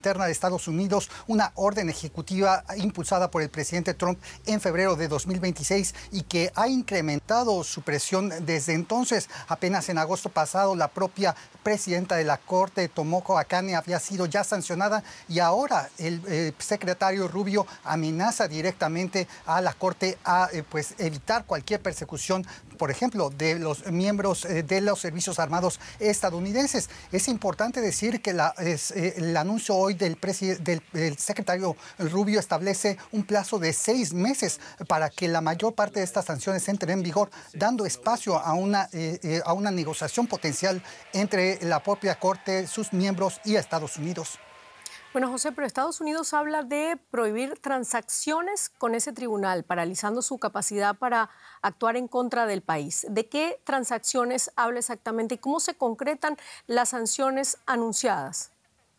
Interna de Estados Unidos, una orden ejecutiva impulsada por el presidente Trump en febrero de 2026 y que ha incrementado su presión desde entonces. Apenas en agosto pasado, la propia presidenta de la Corte, Tomoko Akane, había sido ya sancionada y ahora el secretario Rubio amenaza directamente a la Corte a pues evitar cualquier persecución, por ejemplo, de los miembros de los servicios armados estadounidenses. Es importante decir que el anuncio hoy del secretario Rubio establece un plazo de 6 meses para que la mayor parte de estas sanciones entren en vigor, dando espacio a una negociación potencial entre la propia Corte, sus miembros y Estados Unidos. Bueno, José, pero Estados Unidos habla de prohibir transacciones con ese tribunal, paralizando su capacidad para actuar en contra del país. ¿De qué transacciones habla exactamente y cómo se concretan las sanciones anunciadas?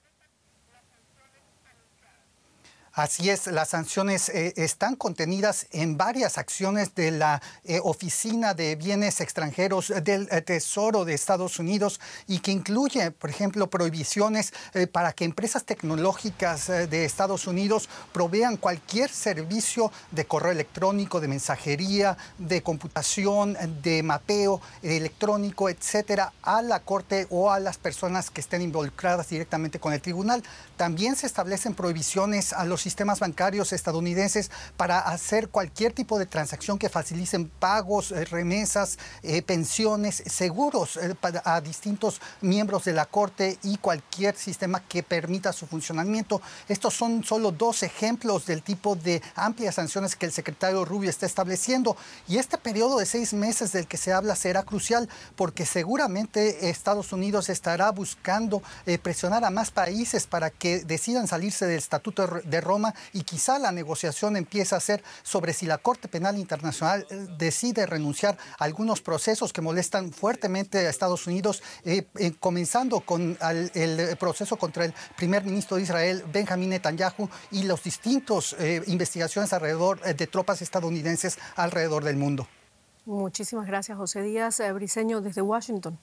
Así es, las sanciones están contenidas en varias acciones de la Oficina de Bienes Extranjeros del Tesoro de Estados Unidos y que incluye, por ejemplo, prohibiciones para que empresas tecnológicas de Estados Unidos provean cualquier servicio de correo electrónico, de mensajería, de computación, de mapeo electrónico, etcétera, a la Corte o a las personas que estén involucradas directamente con el tribunal. También se establecen prohibiciones a los sistemas bancarios estadounidenses para hacer cualquier tipo de transacción que faciliten pagos, remesas, pensiones, seguros a distintos miembros de la Corte y cualquier sistema que permita su funcionamiento. Estos son solo 2 ejemplos del tipo de amplias sanciones que el secretario Rubio está estableciendo. Y este periodo de 6 meses del que se habla será crucial porque seguramente Estados Unidos estará buscando presionar a más países para que decidan salirse del Estatuto de Roma y quizá la negociación empiece a ser sobre si la Corte Penal Internacional decide renunciar a algunos procesos que molestan fuertemente a Estados Unidos, comenzando con el proceso contra el primer ministro de Israel, Benjamín Netanyahu, y las distintas investigaciones alrededor de tropas estadounidenses alrededor del mundo. Muchísimas gracias, José Díaz Briceño, desde Washington.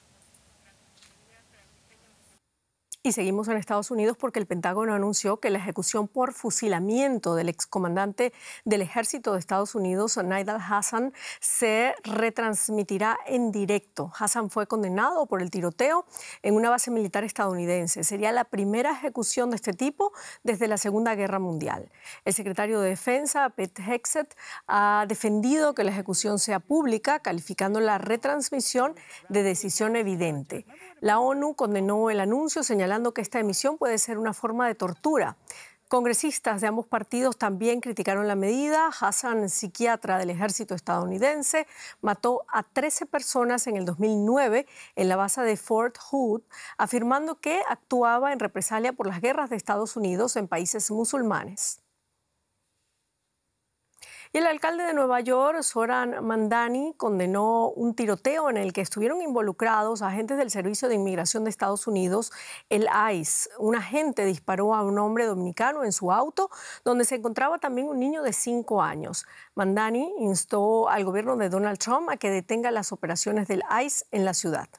Y seguimos en Estados Unidos porque el Pentágono anunció que la ejecución por fusilamiento del excomandante del Ejército de Estados Unidos, Nidal Hasan, se retransmitirá en directo. Hasan fue condenado por el tiroteo en una base militar estadounidense. Sería la primera ejecución de este tipo desde la Segunda Guerra Mundial. El secretario de Defensa, Pete Hegseth, ha defendido que la ejecución sea pública, calificando la retransmisión de decisión evidente. La ONU condenó el anuncio, señalando que esta emisión puede ser una forma de tortura. Congresistas de ambos partidos también criticaron la medida. Hasan, psiquiatra del ejército estadounidense, mató a 13 personas en el 2009 en la base de Fort Hood, afirmando que actuaba en represalia por las guerras de Estados Unidos en países musulmanes. Y el alcalde de Nueva York, Zohran Mamdani, condenó un tiroteo en el que estuvieron involucrados agentes del Servicio de Inmigración de Estados Unidos, el ICE. Un agente disparó a un hombre dominicano en su auto, donde se encontraba también un niño de 5 años. Mamdani instó al gobierno de Donald Trump a que detenga las operaciones del ICE en la ciudad.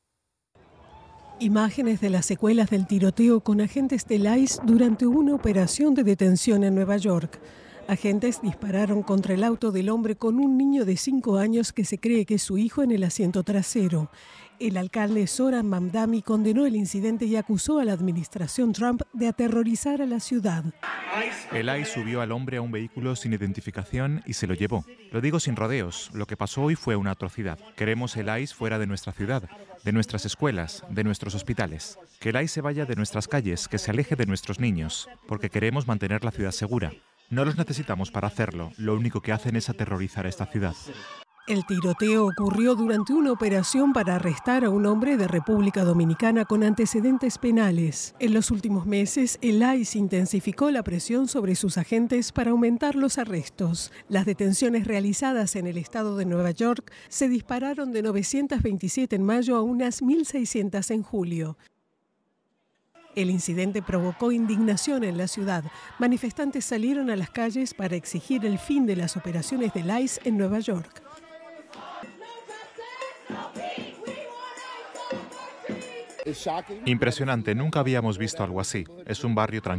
Imágenes de las secuelas del tiroteo con agentes del ICE durante una operación de detención en Nueva York. Agentes dispararon contra el auto del hombre con un niño de 5 años que se cree que es su hijo en el asiento trasero. El alcalde Zohran Mamdani condenó el incidente y acusó a la administración Trump de aterrorizar a la ciudad. El ICE subió al hombre a un vehículo sin identificación y se lo llevó. Lo digo sin rodeos, lo que pasó hoy fue una atrocidad. Queremos el ICE fuera de nuestra ciudad, de nuestras escuelas, de nuestros hospitales. Que el ICE se vaya de nuestras calles, que se aleje de nuestros niños, porque queremos mantener la ciudad segura. No los necesitamos para hacerlo, lo único que hacen es aterrorizar a esta ciudad. El tiroteo ocurrió durante una operación para arrestar a un hombre de República Dominicana con antecedentes penales. En los últimos meses, el ICE intensificó la presión sobre sus agentes para aumentar los arrestos. Las detenciones realizadas en el estado de Nueva York se dispararon de 927 en mayo a unas 1.600 en julio. El incidente provocó indignación en la ciudad. Manifestantes salieron a las calles para exigir el fin de las operaciones del ICE en Nueva York. Impresionante, nunca habíamos visto algo así. Es un barrio tranquilo.